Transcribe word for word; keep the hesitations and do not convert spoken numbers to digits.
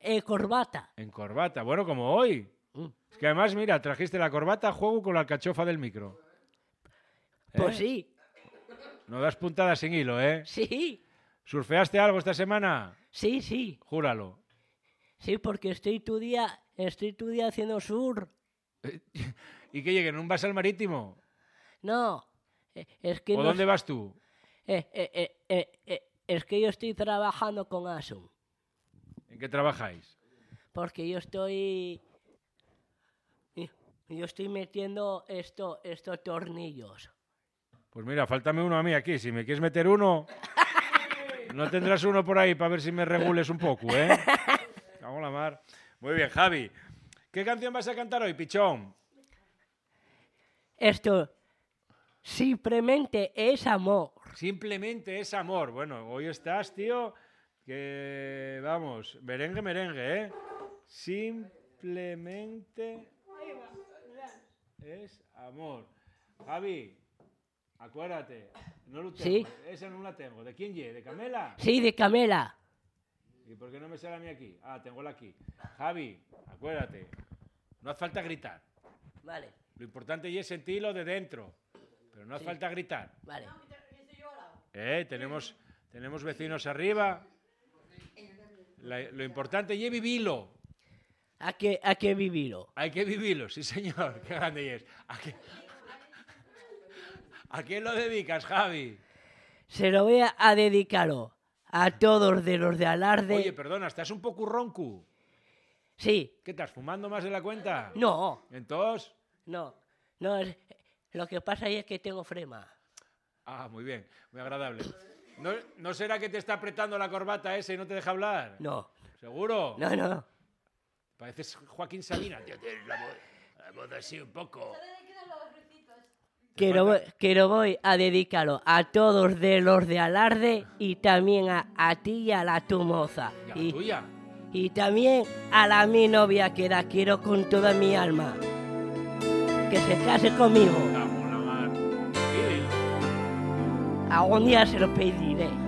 en corbata. En corbata, bueno, como hoy. Mm. Es que además, mira, trajiste la corbata a juego con la alcachofa del micro. Pues ¿Eh? sí, No das puntadas sin hilo, ¿eh? sí, ¿Surfeaste algo esta semana? sí, sí. Júralo. Sí, porque estoy tu día, estoy tu día haciendo sur. ¿Y que lleguen? ¿Un vas al marítimo? No, eh, es que ¿O no dónde s- vas tú? eh, eh, eh, eh, eh, es que yo estoy trabajando con Asun, ¿En qué trabajáis? porque yo estoy, yo estoy metiendo esto, estos tornillos. Pues mira, faltame uno a mí aquí. Si me quieres meter uno, no tendrás uno por ahí para ver si me regules un poco, ¿eh? Vamos la mar. Muy bien, Javi. ¿Qué canción vas a cantar hoy, pichón? Esto simplemente es amor. Simplemente es amor. Bueno, hoy estás, tío, que vamos, merengue, merengue, ¿eh? Simplemente es amor. Javi, acuérdate, no lo tengo. Sí. Esa no la tengo. ¿De quién ye? ¿De Camela? Sí, de Camela. ¿Y por qué no me sale a mí aquí? Ah, tengo la aquí. Javi, acuérdate, no hace falta gritar. Vale, Lo importante es sentirlo de dentro, pero no hace Sí. falta gritar. vale. Eh, tenemos, tenemos vecinos arriba. La- lo importante es vivirlo. Hay que, hay que vivirlo. Hay que vivirlo, sí señor. Qué grande es. ¿A, qué- ¿A quién lo dedicas, Javi? Se lo voy a, a dedicarlo a todos de los de alarde. Oye, perdona, estás un poco ronco. Sí, ¿Qué estás, fumando más de la cuenta? no, Entonces... no, no, es- lo que pasa es que tengo flema. Ah, muy bien, muy agradable. ¿No, ¿No será que te está apretando la corbata ese y no te deja hablar? No, ¿Seguro? no, no. Pareces Joaquín Sabina, tío. Tienes la voz, la voz así un poco. Que lo, voy- que lo voy a dedicarlo a todos de los de alarde y también a, a ti y a la tu moza. ¿Y a la Y, tuya? y también a la mi novia que la quiero con toda mi alma. Que se case conmigo. Cago en la mar. Dile. Algún día se lo pediré.